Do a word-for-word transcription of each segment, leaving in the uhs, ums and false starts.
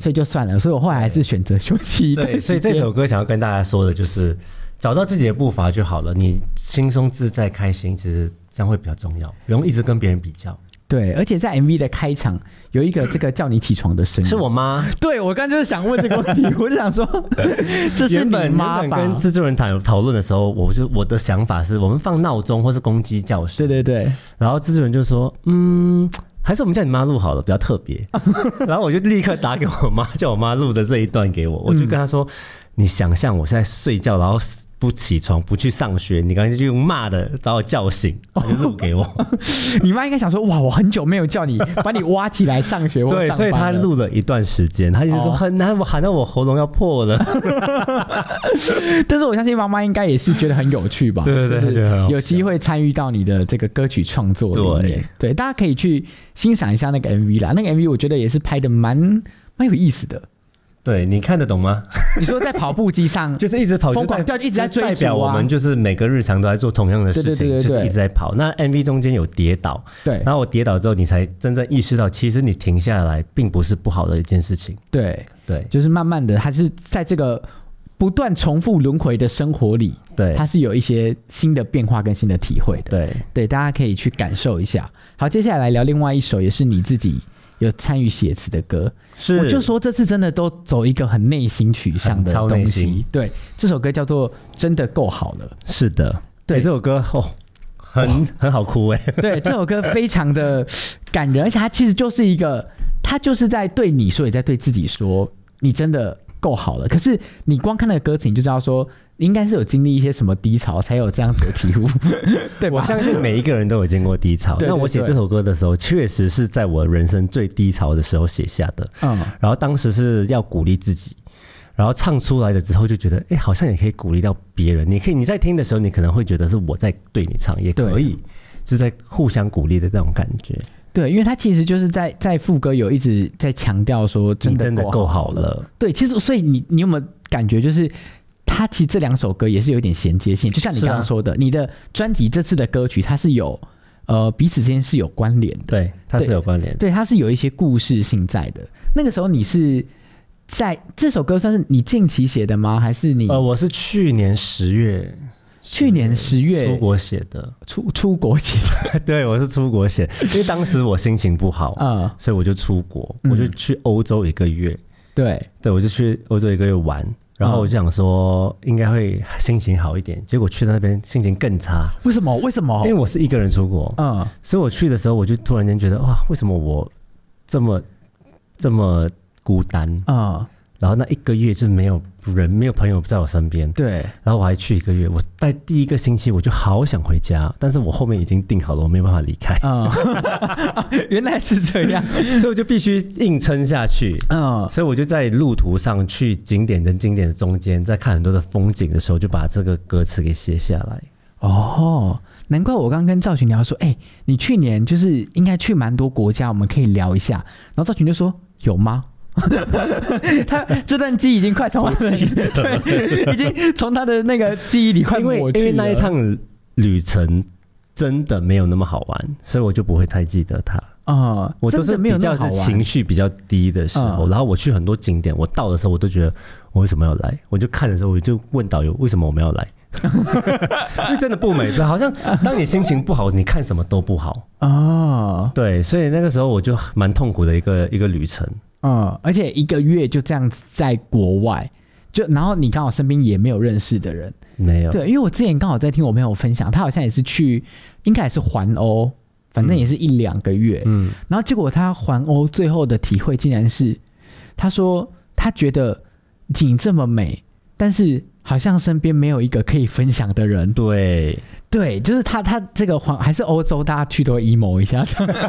所以就算了，所以我后来还是选择休息一段时间。 对，所以这首歌想要跟大家说的就是找到自己的步伐就好了，你轻松自在开心，其实这样会比较重要，不用一直跟别人比较。 对，而且在 M V 的开场有一个这个叫你起床的声音， 是我妈。 对，我刚就是想问这个问题，我就想说，这是你妈吧？ 原本跟制作人讨讨论的时候，我就我的想法是我们放闹钟或是公鸡叫声。 对对对。 然后制作人就说，嗯，还是我们叫你妈录好了，比较特别。然后我就立刻打给我妈，叫我妈录的这一段给我，我就跟她说，嗯、你想象我现在睡觉，然后不起床不去上学，你刚才就用骂的把我叫醒，就录给我。 你妈应该想说，哇，我很久没有叫你把你挖起来上学或上班了。 对，所以她录了一段时间，她一直说、哦、很难，我喊到我喉咙要破了。 但是我相信妈妈应该也是觉得很有趣吧？ 对对对，觉得很好笑， 有机会参与到你的这个歌曲创作里面。对，对，大家可以去欣赏一下那个 M V 啦。那个 M V 我觉得也是拍的蛮蛮有意思的。 对，你看得懂吗？ 你说在跑步机上就是一直跑， 疯狂掉，一直在追逐啊， 代表我们就是每个日常都在做同样的事情， 对对对对对， 就是一直在跑。那 M V 中间有跌倒， 对， 然后我跌倒之后，你才真正意识到，其实你停下来并不是不好的一件事情。 对对， 就是慢慢的，它是在这个不断重复轮回的生活里， 对， 它是有一些新的变化跟新的体会的。 对对，大家可以去感受一下。好，接下来聊另外一首，也是你自己有参与写词的歌， 是我就说这次真的都走一个很内心取向的东西。对，这首歌叫做《真的够好了》。 是的，对、欸、这首歌哦，很、哦、很好哭哎。 对，这首歌非常的感人，而且它其实就是一个，它就是在对你说，也在对自己说，你真的够好了。可是你光看那个歌词，你就知道说，应该是有经历一些什么低潮，才有这样子的体悟，对吧？ 我相信每一个人都有经过低潮。 对对对， 那我写这首歌的时候，确实是在我人生最低潮的时候写下的。嗯，然后当时是要鼓励自己，然后唱出来了之后就觉得，哎，好像也可以鼓励到别人。你可以你在听的时候，你可能会觉得是我在对你唱，也可以，就是在互相鼓励的这种感觉。 对，因为他其实就是在在副歌有一直在强调说，真的够好了。好了对，其实所以你你有没有感觉就是？他其实这两首歌也是有一点衔接性，就像你刚刚说的，啊、你的专辑这次的歌曲它是有呃彼此之间是有关联的， 对，它是有关联的， 对，它是有一些故事性在的。那个时候你是在这首歌算是你近期写的吗？还是你？ 呃，我是去年十月， 去年十月出国写的， 出出国写的， 对，我是出国写，因为当时我心情不好，嗯，所以我就出国，我就去欧洲一个月， 对， 对，我就去欧洲一个月玩。然后我就想说应该会心情好一点，结果去到那边心情更差。 为什么？为什么？ 因为我是一个人出国，嗯，所以我去的时候我就突然间觉得哇，为什么我这么这么孤单啊、嗯？然后那一个月就没有人，没有朋友在我身边，对。然后我还去一个月，我在第一个星期我就好想回家，但是我后面已经订好了，我没有办法离开。嗯， 原来是这样， 所以我就必须硬撑下去。嗯，所以我就在路途上去景点跟景点的中间，在看很多的风景的时候，就把这个歌词给写下来。 哦，难怪我刚刚跟赵群聊说，哎、欸，你去年就是应该去蛮多国家，我们可以聊一下。然后赵群就说，有吗？他这段记忆已经快从他的对，已经从他的那个记忆里快抹去了。 因为因为那一趟旅程真的没有那么好玩，所以我就不会太记得它。啊、嗯，我都是比较是情绪比较低的时候，嗯、然后我去很多景点，我到的时候我都觉得我为什么要来？我就看的时候我就问导游为什么我们要来？因为真的不美，好像当你心情不好，你看什么都不好啊、哦。对，所以那个时候我就蛮痛苦的一个一个旅程。 嗯，而且一个月就这样子在国外，就然后你刚好身边也没有认识的人， 没有。 对，因为我之前刚好在听我朋友分享，他好像也是去，应该也是环欧，反正也是一两个月，嗯，然后结果他环欧最后的体会竟然是，他说他觉得景这么美，但是好像身边没有一个可以分享的人。 对对，就是他他这个还是欧洲，大家去都 emo 一下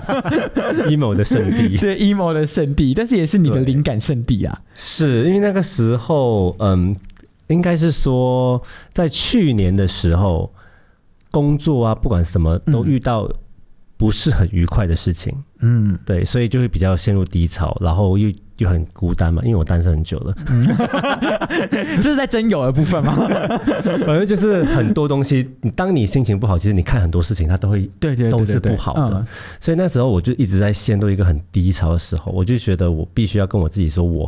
emo 的圣地， 对 emo 的圣地，但是也是你的灵感圣地啊。 是因为那个时候，嗯，应该是说在去年的时候，工作啊，不管什么都遇到不是很愉快的事情，嗯，对，所以就会比较陷入低潮，然后又又很孤单嘛，因为我单身很久了，嗯、 这是在真有的部分吗？ 反正就是很多东西，当你心情不好，其实你看很多事情，它都会对对都是不好的，嗯、所以那时候我就一直在陷入一个很低潮的时候，我就觉得我必须要跟我自己说，我